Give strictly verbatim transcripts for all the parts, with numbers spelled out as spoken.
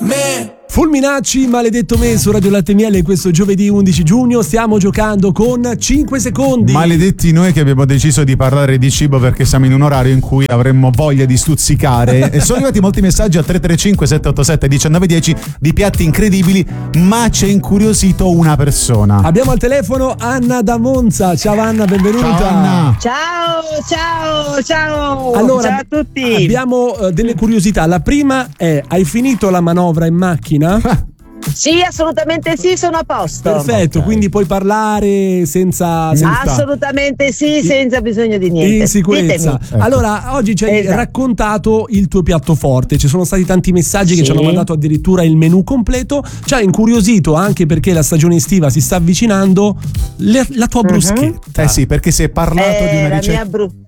me. Fulminacci, Maledetto me su Radio Latte Miele questo giovedì undici giugno. Stiamo giocando con cinque secondi. Maledetti noi che abbiamo deciso di parlare di cibo perché siamo in un orario in cui avremmo voglia di stuzzicare. E sono arrivati molti messaggi a tre tre cinque sette otto sette uno nove uno zero di piatti incredibili, ma c'è incuriosito una persona. Abbiamo al telefono Anna da Monza. Ciao Anna, benvenuta. Ciao Anna. Ciao, ciao, ciao. Allora, ciao a tutti. Abbiamo uh, delle curiosità. La prima è: hai finito la manovra in macchina? Sì, assolutamente sì, sono a posto. Perfetto, okay. Quindi puoi parlare senza, senza... Assolutamente sì, senza bisogno di niente. In sicurezza. Ecco. Allora, oggi ci hai esatto. raccontato il tuo piatto forte. Ci sono stati tanti messaggi sì. che ci hanno mandato addirittura il menù completo. Ci ha incuriosito anche perché la stagione estiva si sta avvicinando. Le, la tua uh-huh. bruschetta. Eh sì, perché si è parlato eh, di una la ricetta. Mia bru-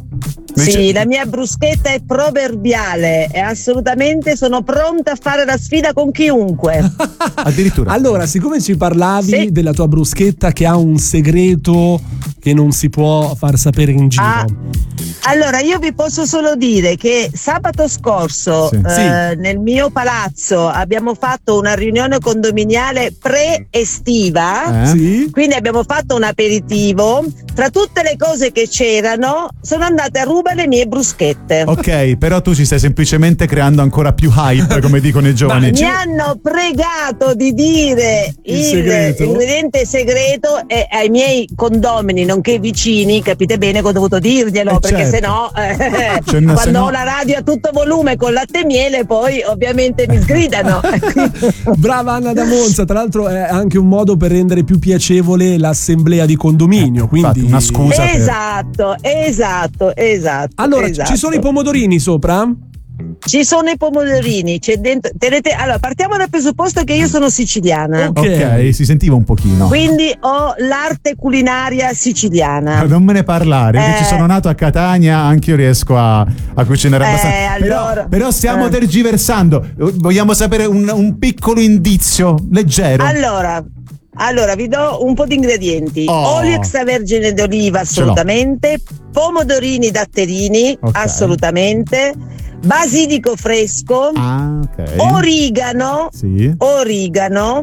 Sì, la mia bruschetta è proverbiale e assolutamente sono pronta a fare la sfida con chiunque. Addirittura. Allora, siccome ci parlavi sì. della tua bruschetta che ha un segreto che non si può far sapere in giro. Ah, allora, io vi posso solo dire che sabato scorso sì. Eh, sì. nel mio palazzo abbiamo fatto una riunione condominiale pre-estiva, eh? Sì. Quindi abbiamo fatto un aperitivo. Tra tutte le cose che c'erano sono andate a ruba le mie bruschette. Ok, però tu ci stai semplicemente creando ancora più hype, come dicono i giovani. Mi hanno pregato di dire il, il segreto. ingrediente segreto e ai miei condomini, nonché vicini, capite bene che ho dovuto dirglielo, eh perché certo. sennò eh, cioè, no, quando se no... ho la radio a tutto volume con latte e miele poi ovviamente mi sgridano. Brava Anna da Monza, tra l'altro è anche un modo per rendere più piacevole l'assemblea di condominio, eh, quindi infatti, una scusa esatto, per... esatto, esatto. Allora, esatto. ci sono i pomodorini sopra? Ci sono i pomodorini, c'è dentro. Tenete, allora, partiamo dal presupposto che io sono siciliana. Ok, ok, si sentiva un pochino. Quindi ho l'arte culinaria siciliana. Non me ne parlare, eh, che ci sono nato a Catania, anche io riesco a, a cucinare eh, abbastanza. allora, però, però stiamo eh. tergiversando. Vogliamo sapere un, un piccolo indizio leggero. Allora, allora, vi do un po' di ingredienti. Oh. Olio extravergine d'oliva, assolutamente. Pomodorini datterini, okay. assolutamente. Basilico fresco. Ah, ok. Origano. Sì. Origano.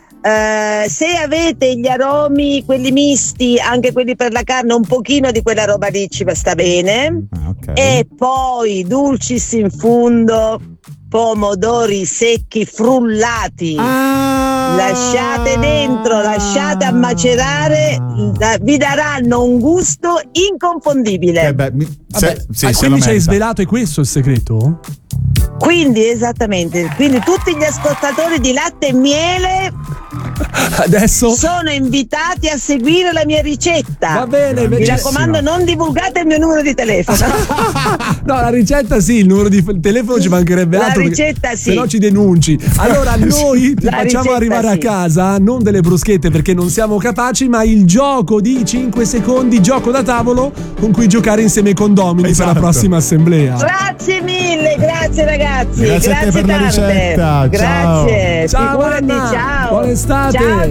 Uh, se avete gli aromi, quelli misti, anche quelli per la carne, un pochino di quella roba lì ci sta bene. Ah, okay. E poi dulcis in fundo, pomodori secchi frullati. Ah. Lasciate dentro, lasciate a macerare, da, vi daranno un gusto inconfondibile. Eh beh, mi, Vabbè, se, sì, ah, se quindi lo ci hai merita. svelato, è questo il segreto? Quindi esattamente, quindi tutti gli ascoltatori di Latte e Miele adesso sono invitati a seguire la mia ricetta. Va bene, mi benissimo. raccomando, non divulgate il mio numero di telefono. No, la ricetta sì, il numero di telefono ci mancherebbe la altro. ricetta sì. Se no ci denunci. Allora noi ti La facciamo arrivare sì. a casa non delle bruschette perché non siamo capaci, ma il gioco di cinque secondi, gioco da tavolo con cui giocare insieme ai condomini esatto. per la prossima assemblea. Grazie mille, grazie ragazzi. Grazie, grazie a te per tante. la ricetta. Grazie. Ciao Figurati, Anna. ciao. Buona estate. Ciao.